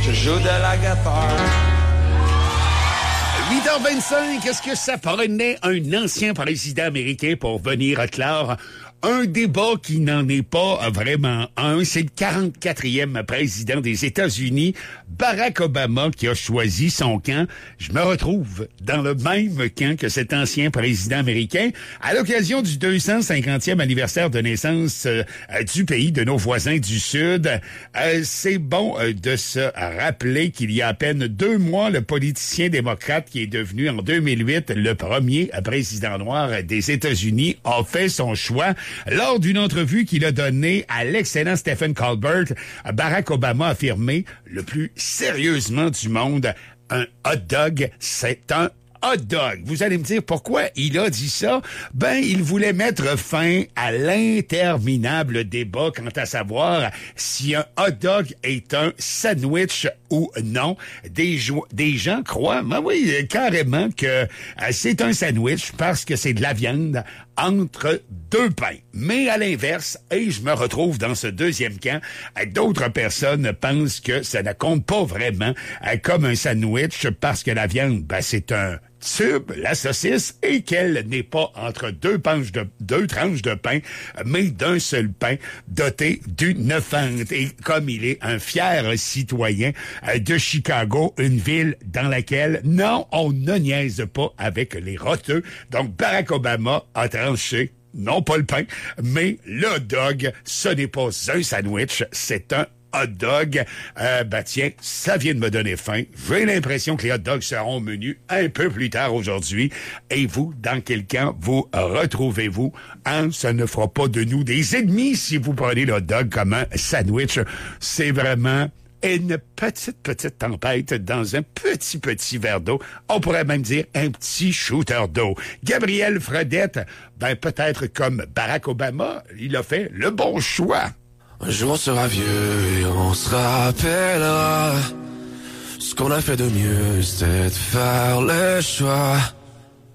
Je joue de la guitare. 8h25, est-ce que ça prenait un ancien président américain pour venir clore un débat qui n'en est pas vraiment un? C'est le 44e président des États-Unis, Barack Obama, qui a choisi son camp. Je me retrouve dans le même camp que cet ancien président américain à l'occasion du 250e anniversaire de naissance du pays, de nos voisins du Sud. C'est bon de se rappeler qu'il y a à peine 2 mois, le politicien démocrate qui est devenu en 2008 le premier président noir des États-Unis a fait son choix. Lors d'une entrevue qu'il a donnée à l'excellent Stephen Colbert, Barack Obama a affirmé le plus sérieusement du monde, un hot dog, c'est un hot dog. Vous allez me dire pourquoi il a dit ça? Ben, il voulait mettre fin à l'interminable débat quant à savoir si un hot dog est un sandwich ou non. Des gens croient, ben oui, carrément que c'est un sandwich parce que c'est de la viande entre 2 pains. Mais à l'inverse, et je me retrouve dans ce deuxième camp, d'autres personnes pensent que ça ne compte pas vraiment comme un sandwich parce que la viande, ben c'est un tube, la saucisse, et qu'elle n'est pas entre 2 tranches de pain, mais d'un seul pain doté d'une fente. Et comme il est un fier citoyen de Chicago, une ville dans laquelle, non, on ne niaise pas avec les roteux. Donc, Barack Obama a tranché, non pas le pain, mais le hot dog, ce n'est pas un sandwich, c'est un hot dog. Tiens, ça vient de me donner faim. J'ai l'impression que les hot dogs seront au menu un peu plus tard aujourd'hui. Et vous, dans quel camp vous retrouvez-vous? Ça ne fera pas de nous des ennemis si vous prenez le hot dog comme un sandwich. C'est vraiment une petite tempête dans un petit verre d'eau. On pourrait même dire un petit shooter d'eau. Gabriel Fredette, ben peut-être comme Barack Obama, il a fait le bon choix. Un jour on sera vieux et on se rappellera. Ce qu'on a fait de mieux, c'était de faire le choix